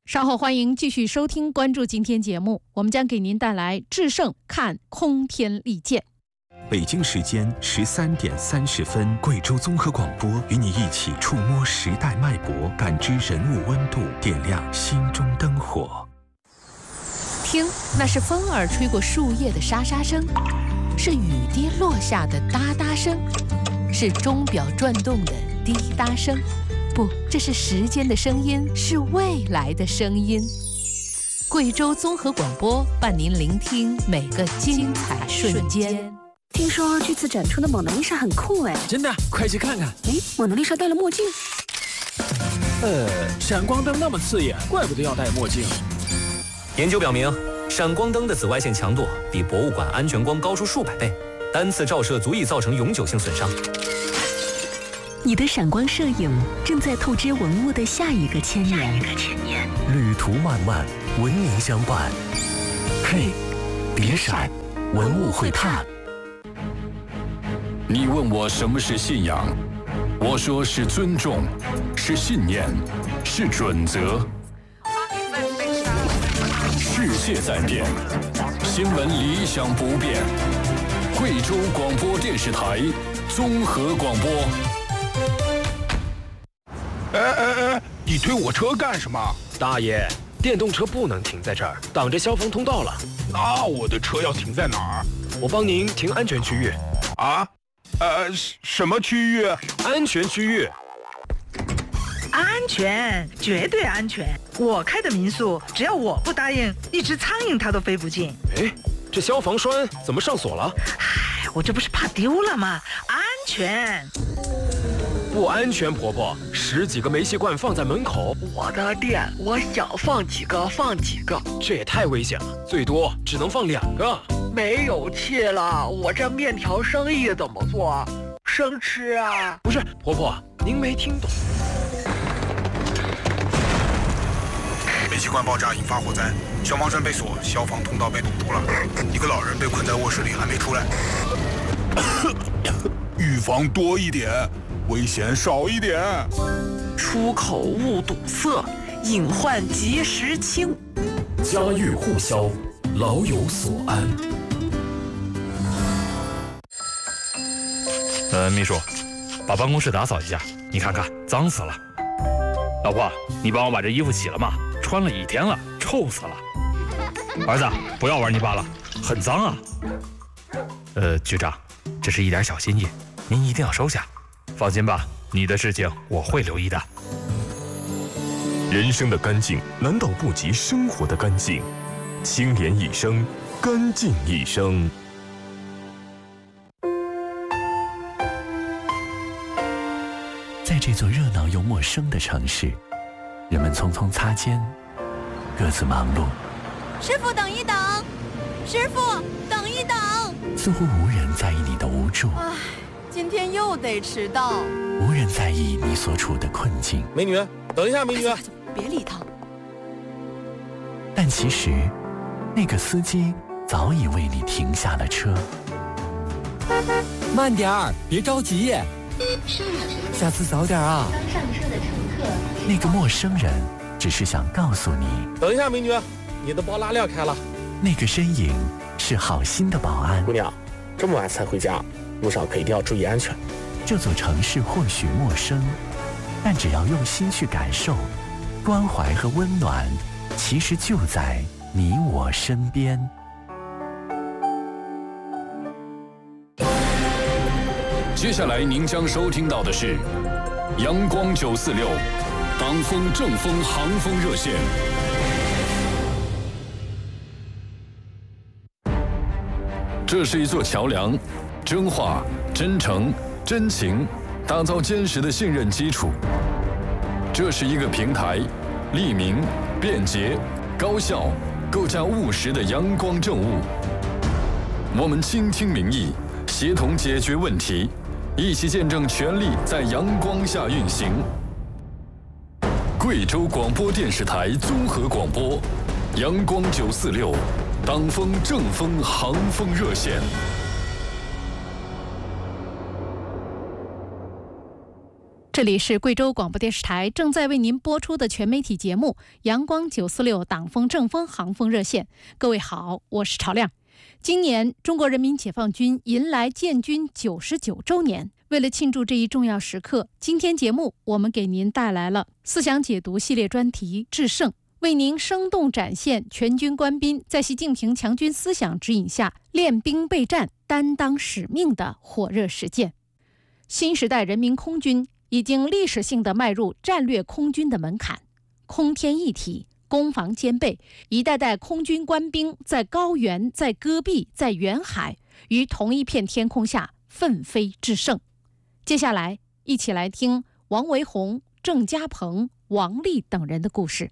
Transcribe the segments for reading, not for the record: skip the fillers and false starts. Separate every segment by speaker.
Speaker 1: 稍后欢迎继续收听关注今天节目，我们将给您带来智胜看空天利剑。
Speaker 2: 北京时间13点30分，贵州综合广播与你一起触摸时代脉搏，感知人物温度，点亮心中灯火。
Speaker 1: 听，那是风儿吹过树叶的沙沙声，是雨滴落下的哒哒声，是钟表转动的滴答声。不，这是时间的声音，是未来的声音。贵州综合广播伴您聆听每个精彩瞬间。
Speaker 3: 听说这次展出的蒙娜丽莎很酷哎！
Speaker 4: 真的，快去看看。
Speaker 3: 哎，蒙娜丽莎戴了墨镜。
Speaker 4: 闪光灯那么刺眼，怪不得要戴墨镜。
Speaker 5: 研究表明，闪光灯的紫外线强度比博物馆安全光高出数百倍，单次照射足以造成永久性损伤。
Speaker 3: 你的闪光摄影正在透支文物的下一个千年。
Speaker 6: 旅途漫漫，文明相伴。嘿，别闪，文物会探。
Speaker 7: 你问我什么是信仰，我说是尊重，是信念，是准则。世界在变，新闻理想不变。贵州广播电视台综合广播。
Speaker 8: 你推我车干什么？
Speaker 4: 大爷，电动车不能停在这儿，挡着消防通道了。
Speaker 8: 那我的车要停在哪儿？
Speaker 4: 我帮您停安全区域。
Speaker 8: 啊？什么区域？
Speaker 4: 安全区域。
Speaker 9: 安全，绝对安全。我开的民宿，只要我不答应，一只苍蝇它都飞不进。
Speaker 4: 哎，这消防栓怎么上锁了？
Speaker 9: 唉，我这不是怕丢了吗？安全。
Speaker 4: 不安全，婆婆，10几个煤气罐放在门口。
Speaker 9: 我的店，我想放几个放几个。
Speaker 4: 这也太危险了，最多只能放2个。
Speaker 9: 没有气了，我这面条生意怎么做？生吃啊？
Speaker 4: 不是，婆婆，您没听懂。
Speaker 8: 煤气罐爆炸引发火灾，消防栓被锁，消防通道被堵住了，一个老人被困在卧室里还没出来。预防多一点，危险少一点。
Speaker 9: 出口勿堵塞，隐患及时清。
Speaker 6: 家喻户晓，老有所安。
Speaker 10: 秘书，把办公室打扫一下，你看看脏死了。老婆，你帮我把这衣服洗了吗？穿了1天了，臭死了。儿子，不要玩泥巴了，很脏啊。局长，这是一点小心意，您一定要收下。放心吧，你的事情我会留意的。
Speaker 2: 人生的干净难道不及生活的干净？清廉一生，干净一生。
Speaker 6: 在这座热闹又陌生的城市，人们匆匆擦肩，各自忙碌。
Speaker 11: 师傅，等一等！师傅，等一等！
Speaker 6: 似乎无人在意你的无助。
Speaker 11: 唉，今天又得迟到。
Speaker 6: 无人在意你所处的困境。
Speaker 4: 美女，等一下，美女。
Speaker 11: 别理他。
Speaker 6: 但其实，那个司机早已为你停下了车。
Speaker 12: 慢点儿，别着急。下次早点啊。
Speaker 13: 刚上车的乘客。
Speaker 6: 那个陌生人只是想告诉你，
Speaker 4: 等一下，美女，你的包拉链开了。
Speaker 6: 那个身影是好心的保安。
Speaker 14: 姑娘，这么晚才回家，路上可一定要注意安全。
Speaker 6: 这座城市或许陌生，但只要用心去感受，关怀和温暖其实就在你我身边。
Speaker 7: 接下来您将收听到的是阳光946挡风正风航风热线。这是一座桥梁，真话、真诚、真情，打造坚实的信任基础。这是一个平台，利民、便捷、高效，构架务实的阳光政务。我们倾听民意，协同解决问题，一起见证权力在阳光下运行。贵州广播电视台综合广播，阳光946，挡风正风航风热线。
Speaker 13: 这里是贵州广播电视台正在为您播出的全媒体节目《阳光946党风正风航风热线》。各位好，我是朝亮。今年中国人民解放军迎来建军99周年，为了庆祝这一重要时刻，今天节目我们给您带来了思想解读系列专题《致胜》，为您生动展现全军官兵在习近平强军思想指引下练兵备战、担当使命的火热实践。新时代人民空军已经历史性地迈入战略空军的门槛，空天一体，攻防兼备，一代代空军官兵在高原、在戈壁、在远海，于同一片天空下奋飞致胜。接下来，一起来听王维宏、郑家鹏、王丽等人的故事。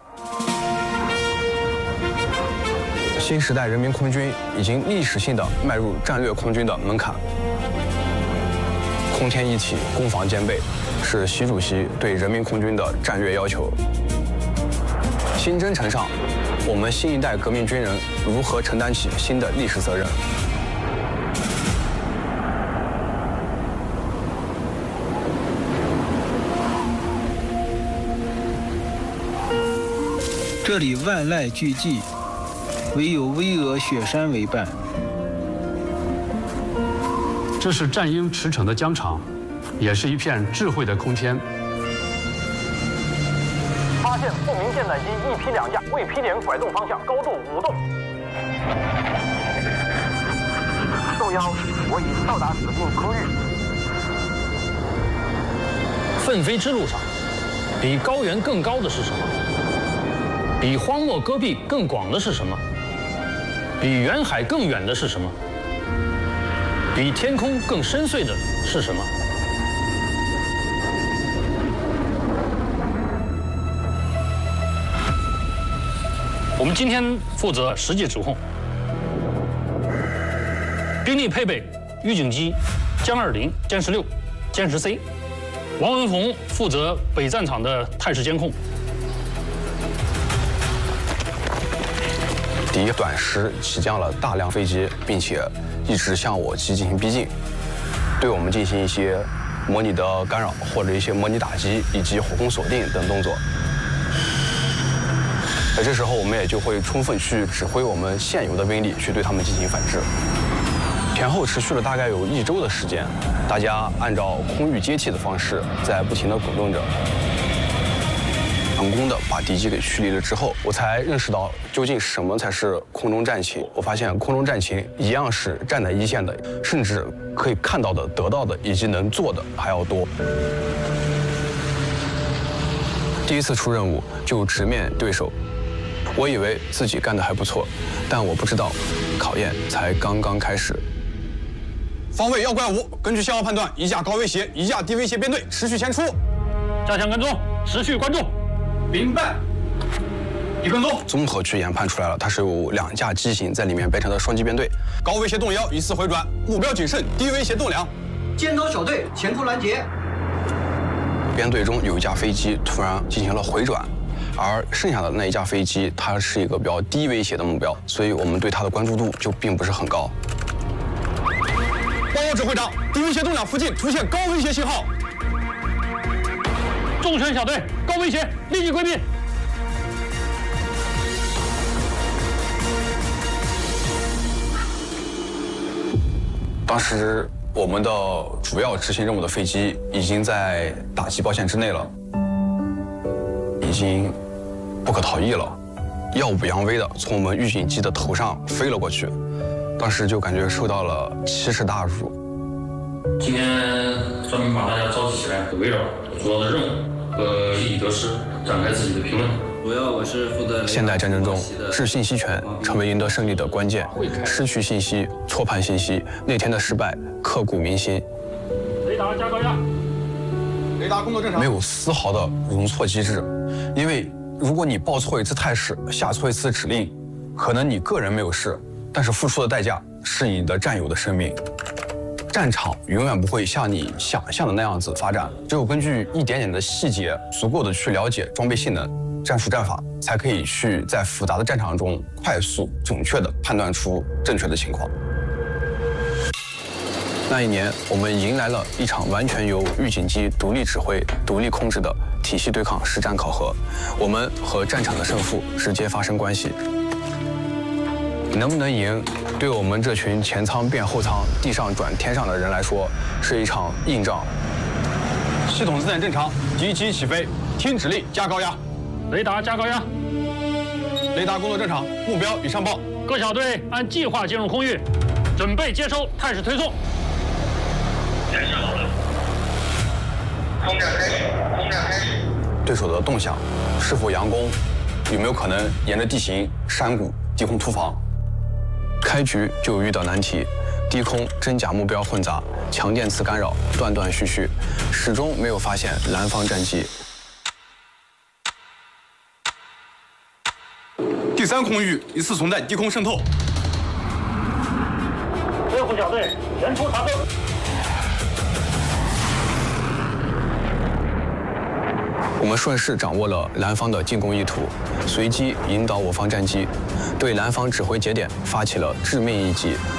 Speaker 15: 新时代人民空军已经历史性地迈入战略空军的门槛。空天一体，攻防兼备，是习主席对人民空军的战略要求。新征程上，我们新一代革命军人如何承担起新的历史责任？
Speaker 16: 这里万籁俱寂，唯有巍峨雪山为伴。
Speaker 17: 这是战鹰驰骋的疆场，也是一片智慧的空天。
Speaker 18: 发现不明舰载机一批2架，未批点拐动方向，高度5洞。受邀，我已到达指定空域。
Speaker 19: 奋飞之路上，比高原更高的是什么？比荒漠戈壁更广的是什么？比远海更远的是什么？比天空更深邃的是什么？我们今天负责实际指控。兵力配备：预警机、歼20、歼16、歼10C。王文宏负责北战场的态势监控。
Speaker 15: 敌短时起降了大量飞机，并且一直向我机进行逼近，对我们进行一些模拟的干扰或者一些模拟打击以及火攻锁定等动作。在这时候，我们也就会充分去指挥我们现有的兵力去对他们进行反制。前后持续了大概有1周的时间，大家按照空域接替的方式在不停地滚动着。成功的把敌机给驱离了之后，我才认识到究竟什么才是空中战情。我发现空中战情一样是站在一线的，甚至可以看到的、得到的以及能做的还要多。第一次出任务就直面对手，我以为自己干得还不错，但我不知道，考验才刚刚开始。
Speaker 8: 方位要怪5，根据信号判断，1架高威胁、1架低威胁编队持续前出，
Speaker 19: 加强跟踪，持续关注。
Speaker 8: 明白。一跟踪，
Speaker 15: 综合去研判出来了，它是有2架机型在里面变成了双机编队。
Speaker 8: 高威胁动1依次回转，目标谨慎；低威胁动2，
Speaker 20: 尖刀小队前突拦截。
Speaker 15: 编队中有1架飞机突然进行了回转，而剩下的那1架飞机，它是一个比较低威胁的目标，所以我们对它的关注度就并不是很高。
Speaker 8: 报告指挥长，低威胁动2附近出现高威胁信号。
Speaker 19: 重拳小队，高威胁，立即规避。
Speaker 15: 当时我们的主要执行任务的飞机已经在打击包线之内了，已经不可逃逸了，耀武扬威的从我们预警机的头上飞了过去，当时就感觉受到了奇耻大辱。
Speaker 19: 今天专门把大家召集起来，围绕主要的任务和利益得失展开自己的评论。
Speaker 21: 主要我是负责
Speaker 15: 现代战争中，置信息权成为赢得胜利的关键。失去信息、错判信息，那天的失败刻骨铭心。
Speaker 19: 雷达加高压，
Speaker 8: 雷达工作正常，
Speaker 15: 没有丝毫的容错机制，因为如果你报错一次态势，下错一次指令，可能你个人没有事，但是付出的代价是你的战友的生命。战场永远不会像你想象的那样子发展，只有根据一点点的细节，足够的去了解装备性能、战术战法，才可以去在复杂的战场中快速、准确地判断出正确的情况。 那一年，我们迎来了一场完全由预警机独立指挥、独立控制的体系对抗实战考核，我们和战场的胜负直接发生关系。能不能赢，对我们这群前舱变后舱、地上转天上的人来说，是一场硬仗。系统自带正常，机起飞，听指令加高压，
Speaker 17: 雷达加高压，
Speaker 15: 雷达工作正常，目标已上报。
Speaker 17: 各小队按计划进入空域，准备接收态势推送。
Speaker 8: 展示好了，空战开始，空战开始。
Speaker 15: 对手的动向是否佯攻，有没有可能沿着地形、山谷低空突防？开局就遇到难题，低空真假目标混杂，强电磁干扰断断续续，始终没有发现蓝方战机。
Speaker 8: 第3空域疑似存在低空渗透。
Speaker 17: 支付小队全出查证。
Speaker 15: 我们顺势掌握了蓝方的进攻意图，随机引导我方战机，对蓝方指挥节点发起了致命一击。